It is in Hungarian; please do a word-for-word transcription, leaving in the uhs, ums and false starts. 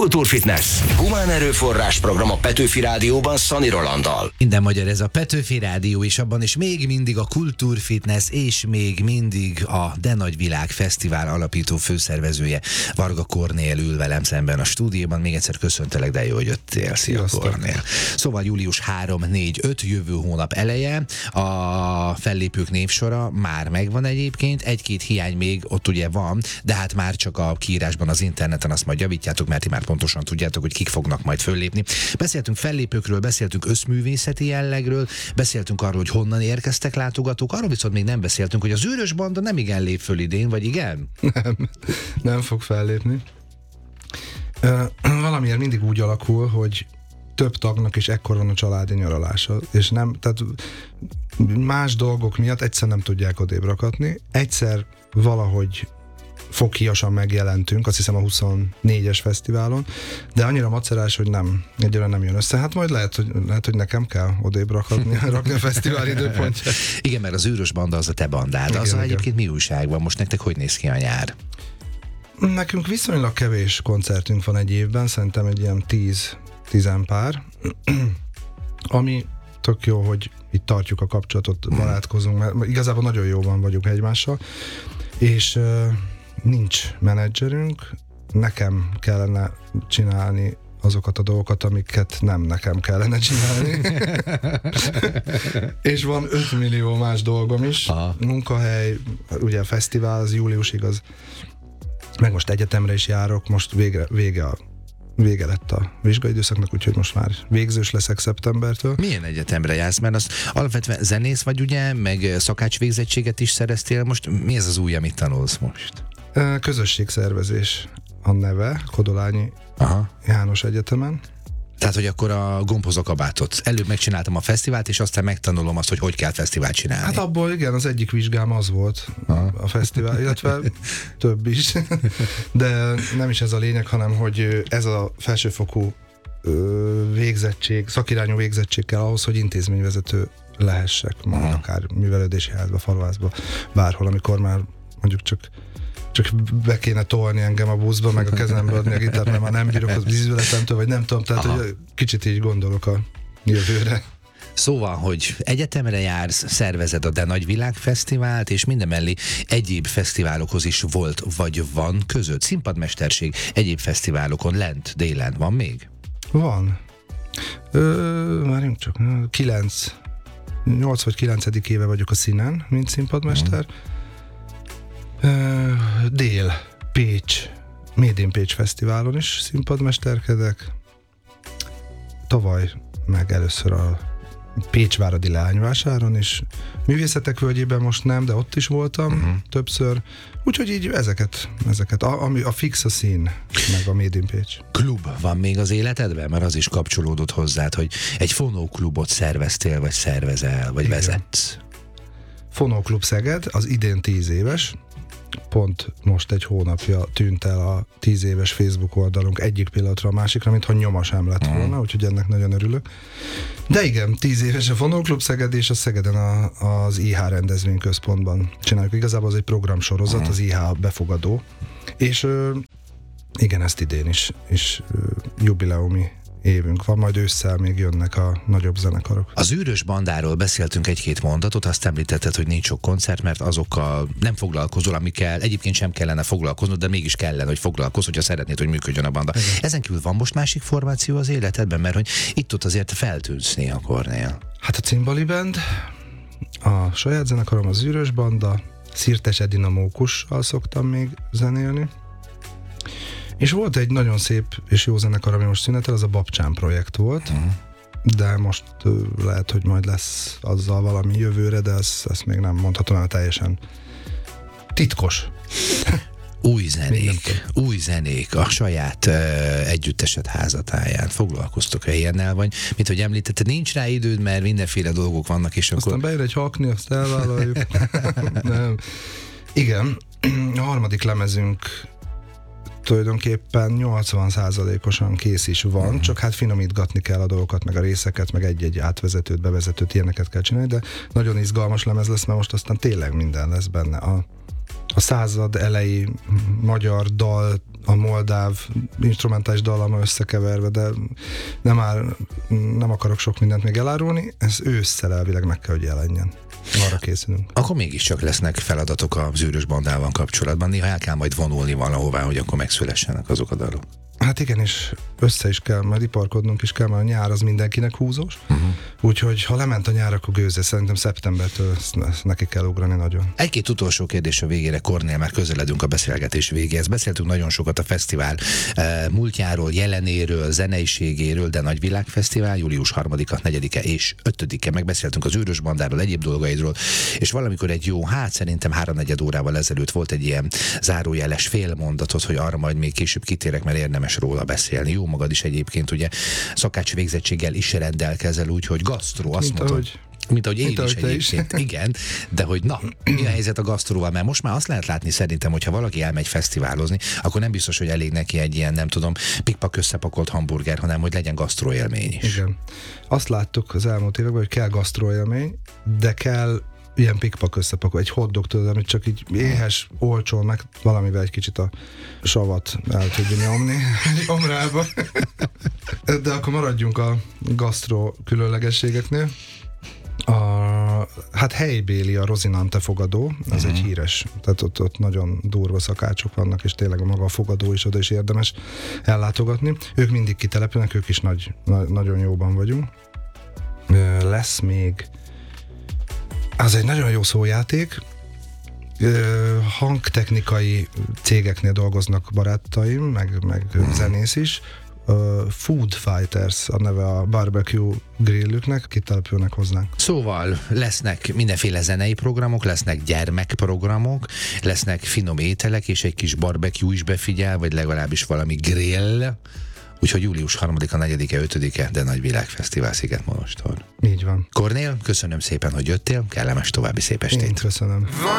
Kultúrfitness. Humán erőforrás program a Petőfi Rádióban Szani Rolanddal. Minden magyar, ez a Petőfi Rádió, és abban is még mindig a Kultúrfitness, és még mindig a De Nagy Világ Fesztivál alapító főszervezője, Varga Kornél ül velem szemben a stúdióban. Még egyszer köszöntelek, de jó, hogy jöttél. Szia, Kornél. Szóval július harmadika, negyedik, ötödike jövő hónap eleje, a fellépők névsora már megvan egyébként, egy-két hiány még ott ugye van, de hát már csak a kiírásban az interneten azt majd javítjátok, mert ti már pontosan tudjátok, hogy kik fognak majd föllépni. Beszéltünk fellépőkről, beszéltünk összművészeti jellegről, beszéltünk arról, hogy honnan érkeztek látogatók, arról viszont még nem beszéltünk, hogy az Űrös Banda nem igen lép föl idén, vagy igen? Nem, nem fog fellépni. Uh, valamiért mindig úgy alakul, hogy több tagnak is ekkor van a családi nyaralása, és nem, tehát más dolgok miatt egyszer nem tudják odébb rakatni, egyszer valahogy foghíjasan megjelentünk, azt hiszem a huszonnégyes fesztiválon, de annyira macerás, hogy nem, egyre nem jön össze. Hát majd lehet, hogy, lehet, hogy nekem kell odébb rakni, rakni a fesztivál időpontját. Igen, mert az Űrös Banda az a te bandád. Igen, az egyébként mi újság van? Most nektek hogy néz ki a nyár? Nekünk viszonylag kevés koncertünk van egy évben, szerintem egy ilyen tíz, tizen pár, ami tök jó, hogy itt tartjuk a kapcsolatot, barátkozunk, mert igazából nagyon jóban vagyunk egymással, és uh, nincs menedzserünk, nekem kellene csinálni azokat a dolgokat, amiket nem nekem kellene csinálni. És van öt millió más dolgom is. Aha. Munkahely, ugye a fesztivál az júliusig az, meg most egyetemre is járok, most végre, vége a Vége lett a vizsgaidőszaknak, úgyhogy most már végzős leszek szeptembertől. Milyen egyetemre jársz? Mert az alapvetően zenész vagy ugye, meg szakács végzettséget is szereztél. Most mi ez az új, amit tanulsz most? Közösségszervezés a neve, Kodolányi Aha. János Egyetemen. Tehát, hogy akkor a gombhoz a kabátot. Előbb megcsináltam a fesztivált, és aztán megtanulom azt, hogy hogy kell fesztivált csinálni. Hát abból igen, az egyik vizsgám az volt Aha. a fesztivál, illetve több is. De nem is ez a lényeg, hanem hogy ez a felsőfokú végzettség, szakirányú végzettség kell ahhoz, hogy intézményvezető lehessek, majd akár művelődési házba, faluházba, bárhol, amikor már mondjuk csak csak be kéne tolni engem a buszba, meg a kezembe adni a gitárt, mert már nem bírok az ízületemtől, vagy nem tudom, tehát hogy kicsit így gondolok a jövőre. Szóval, hogy egyetemre jársz, szervezed a De Nagy Világ Fesztivált, és mindemellé egyéb fesztiválokhoz is volt, vagy van között. Színpadmesterség egyéb fesztiválokon lent, délen van még? Van. Ö, várjunk csak, kilenc, nyolc vagy kilencedik éve vagyok a színen, mint színpadmester. Hmm. Dél, Pécs, Made in Pécs Fesztiválon is színpadmesterkedek. Tavaly meg először a Pécsváradi Leányvásáron is. Művészetek Völgyében most nem, de ott is voltam uh-huh. többször. Úgyhogy így ezeket, ezeket a, ami a fix a szín, meg a Made in Pécs. Klub van még az életedben? Mert az is kapcsolódott hozzád, hogy egy fonóklubot szerveztél, vagy szervezel, vagy Igen. vezetsz. Fonóklub Szeged, az idén tíz éves. Pont most egy hónapja tűnt el a tíz éves Facebook oldalunk egyik pillanatra a másikra, mintha nyoma sem lett volna, úgyhogy ennek nagyon örülök. De igen, tíz éves a Fonóklub Szeged, és a Szegeden a, az i há rendezvényközpontban csináljuk. Igazából az egy programsorozat, az i há befogadó, és igen, ezt idén is, is jubileumi évünk van, majd ősszel még jönnek a nagyobb zenekarok. Az Űrös Bandáról beszéltünk egy-két mondatot, azt említetted, hogy nincs sok koncert, mert azokkal nem foglalkozol, amikkel egyébként sem kellene foglalkoznod, de mégis kellene, hogy foglalkozz, hogyha szeretnéd, hogy működjön a banda. Igen. Ezen kívül van most másik formáció az életedben, mert hogy itt-ott azért feltűnsz néha, Kornél. Hát a Cimbali Band, a saját zenekarom az Űrös Banda, Szirtes Edina Mókussal szoktam még zenélni. És volt egy nagyon szép és jó zenekar, ami most szünetel, az a Babcsán projekt volt, uh-huh. de most uh, lehet, hogy majd lesz azzal valami jövőre, de ezt, ezt még nem mondhatom el, teljesen titkos. Új zenék, új zenék, a saját uh, együttesed házatáján. Foglalkoztok-e ilyennel, vagy mint hogy említetted, nincs rá időd, mert mindenféle dolgok vannak, és aztán akkor... bejön egy hakni, azt elvállaljuk. Nem. Igen, a harmadik lemezünk tulajdonképpen nyolcvan százalékosan kész is van, uh-huh. csak hát finomítgatni kell a dolgokat, meg a részeket, meg egy-egy átvezetőt, bevezetőt, ilyeneket kell csinálni, de nagyon izgalmas lemez lesz, mert most aztán tényleg minden lesz benne. A a század elejé magyar dal, a moldáv instrumentális dallal összekeverve, de nem, áll, nem akarok sok mindent még elárulni, ez ősszel elvileg meg kell, hogy jelenjen. Arra készülünk. Akkor mégiscsak lesznek feladatok a Zűrös bandával kapcsolatban. Néha el kell majd vonulni valahová, hogy akkor megszülessenek azok a dalok. Hát igen, és össze is kell, majd iparkodnunk is kell, mert a nyár az mindenkinek húzós. Uh-huh. Úgyhogy ha lement a nyár, akkor gőzze. Szerintem szeptembertől ezt, ezt neki kell ugrani nagyon. Egy-két utolsó kérdés a végére, Kornél, már közeledünk a beszélgetés végéhez. Beszéltünk nagyon sokat a fesztivál e, múltjáról, jelenéről, zeneiségéről, de Nagy Világfesztivál, július harmadika, negyedike és ötödike. Megbeszéltünk az Zűrös bandáról, egyéb dolgaidról, és valamikor egy jó, hát szerintem háromnegyed órával ezelőtt volt egy ilyen zárójeles félmondatot, hogy arra majd még később kitérek, mert érdemes róla beszélni. Jó magad is egyébként, ugye szakács végzettséggel is rendelkezel, úgyhogy gasztró, azt mint mondod. Ahogy, mint ahogy én mint is ahogy egyébként. Is. Igen, de hogy na, mi a helyzet a gasztróval? Mert most már azt lehet látni szerintem, hogyha valaki elmegy fesztiválozni, akkor nem biztos, hogy elég neki egy ilyen, nem tudom, pikpak összepakolt hamburger, hanem hogy legyen gasztró élmény is. Igen. Azt láttuk az elmúlt években, hogy kell gasztró élmény, de kell ilyen pikpak összepakol, egy hotdog, tudod, amit csak így éhes, olcsón, meg valamivel egy kicsit a savat el tudja nyomni omrába. De akkor maradjunk a gasztró különlegességeknél. A, hát helybéli a Rozinante fogadó, ez uh-huh. egy híres, tehát ott, ott nagyon durva szakácsok vannak, és tényleg a maga a fogadó is oda is érdemes ellátogatni. Ők mindig kitelepülnek, ők is nagy, na, nagyon jóban vagyunk. Lesz még az egy nagyon jó szójáték, hangtechnikai cégeknél dolgoznak barátaim, meg, meg hmm. zenész is. Food Fighters a neve a barbecue grillüknek, kitelepülnek hozzánk. Szóval lesznek mindenféle zenei programok, lesznek gyermekprogramok, lesznek finom ételek, és egy kis barbecue is befigyel, vagy legalábbis valami grill. Úgyhogy július harmadika, negyedike, ötödike, de Nagy Világfesztivál Szigetmonostor. Így van. Kornél, köszönöm szépen, hogy jöttél, kellemes további szép estét. Én köszönöm.